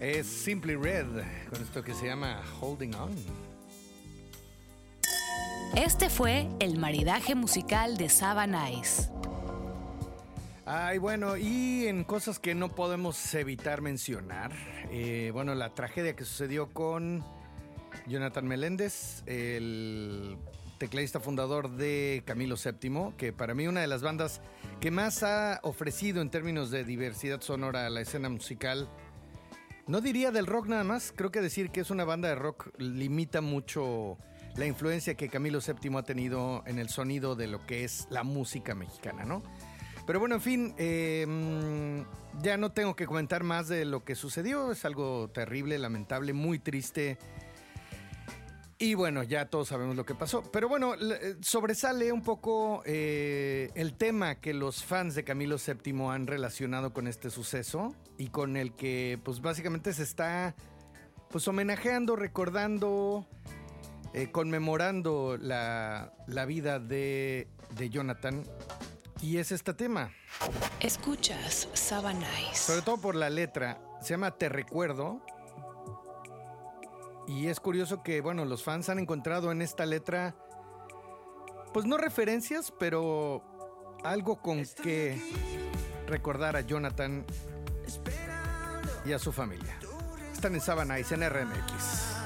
Es Simply Red, con esto que se llama Holding On. Este fue el maridaje musical de Sava Nice. Ay, bueno, y en cosas que no podemos evitar mencionar, bueno, la tragedia que sucedió con Jonathan Meléndez, el tecladista fundador de Camilo VII, que para mí una de las bandas que más ha ofrecido en términos de diversidad sonora a la escena musical. No diría del rock nada más, creo que decir que es una banda de rock limita mucho la influencia que Camilo VII ha tenido en el sonido de lo que es la música mexicana, ¿no? Pero bueno, en fin, ya no tengo que comentar más de lo que sucedió, es algo terrible, lamentable, muy triste. Y bueno, ya todos sabemos lo que pasó. Pero bueno, sobresale un poco el tema que los fans de Camilo VII han relacionado con este suceso y con el que pues básicamente se está pues homenajeando, recordando, conmemorando la vida de Jonathan. Y es este tema. Escuchas Sava Nice. Sobre todo por la letra. Se llama Te Recuerdo. Y es curioso que, bueno, los fans han encontrado en esta letra, pues no referencias, pero algo con que recordar a Jonathan y a su familia. Están en Sava Nice, en RMX.